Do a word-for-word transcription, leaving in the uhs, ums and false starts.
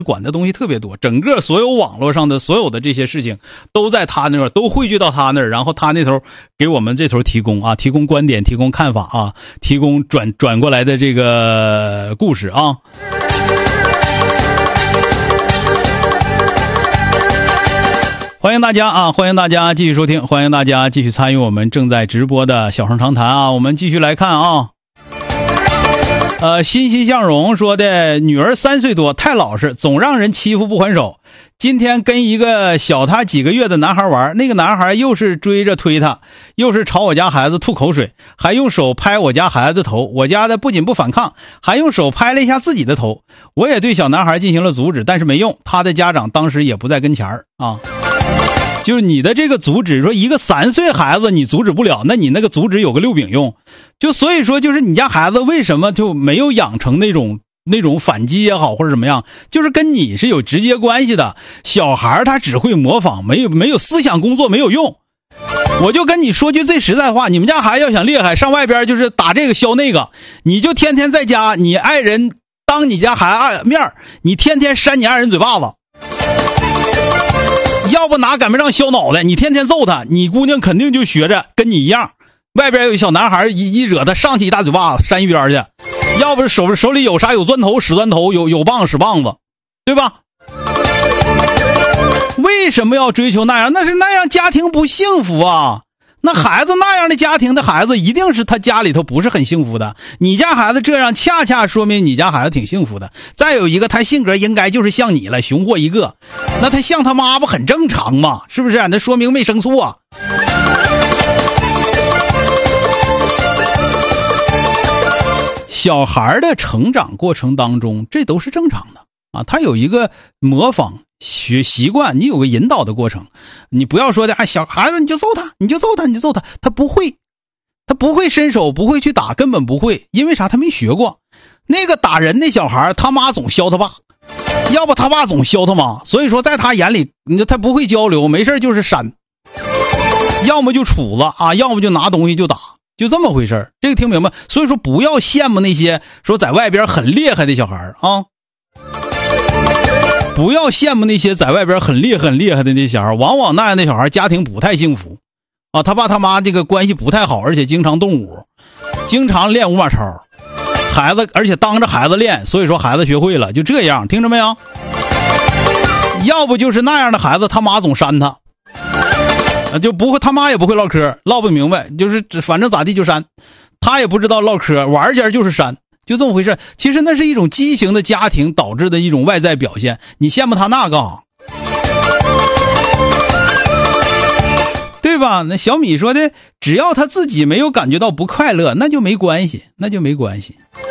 管的东西特别多，整个所有网络上的所有的这些事情都在他那儿，都汇聚到他那儿，然后他那头给我们这头提供啊，提供观点，提供看法啊，提供转转过来的这个故事啊。欢迎大家啊！欢迎大家继续收听，欢迎大家继续参与我们正在直播的小声长谈啊！我们继续来看啊。呃，欣欣向荣说的，女儿三岁多，太老实，总让人欺负不还手。今天跟一个小他几个月的男孩玩，那个男孩又是追着推他，又是朝我家孩子吐口水，还用手拍我家孩子的头。我家的不仅不反抗，还用手拍了一下自己的头。我也对小男孩进行了阻止，但是没用，他的家长当时也不在跟前儿啊。就是你的这个阻止，说一个三岁孩子你阻止不了，那你那个阻止有个六饼用。就所以说，就是你家孩子为什么就没有养成那种那种反击也好或者怎么样，就是跟你是有直接关系的。小孩他只会模仿，没有没有思想工作没有用。我就跟你说句最实在的话，你们家孩子要想厉害，上外边就是打这个削那个，你就天天在家，你爱人当你家孩子面，你天天扇你爱人嘴巴子。要不拿擀面杖削脑袋，你天天揍他，你姑娘肯定就学着跟你一样。外边有小男孩一一惹他，上去一大嘴巴子扇一边去。要不是手手里有啥，有钻头使钻头，有有棒使棒子，对吧？为什么要追求那样？那是那样家庭不幸福啊。那孩子那样的家庭的孩子，一定是他家里头不是很幸福的。你家孩子这样，恰恰说明你家孩子挺幸福的。再有一个，他性格应该就是像你了，雄货一个。那他像他妈不很正常吗？是不是？那说明没生错啊。小孩的成长过程当中，这都是正常的啊。他有一个模仿学习惯，你有个引导的过程。你不要说的，哎，小孩子你就揍他，你就揍他，你就揍他，他不会，他不会伸手，不会去打，根本不会，因为啥？他没学过。那个打人的小孩，他妈总削他爸，要不他爸总削他妈，所以说在他眼里，他不会交流，没事就是扇，要么就杵子啊，要么就拿东西就打。就这么回事，这个听明白？所以说不要羡慕那些说在外边很厉害的小孩啊，不要羡慕那些在外边很厉害很厉害的那些小孩，往往那样的小孩家庭不太幸福啊，他爸他妈这个关系不太好，而且经常动武，经常练五马超，孩子而且当着孩子练，所以说孩子学会了，就这样，听着没有？要不就是那样的孩子，他妈总扇他。就不会，他妈也不会唠嗑，唠不明白，就是反正咋地就删，他也不知道唠嗑，玩家就是删，就这么回事。其实那是一种畸形的家庭导致的一种外在表现，你羡慕他那干啥？对吧？那小米说的，只要他自己没有感觉到不快乐，那就没关系，那就没关系。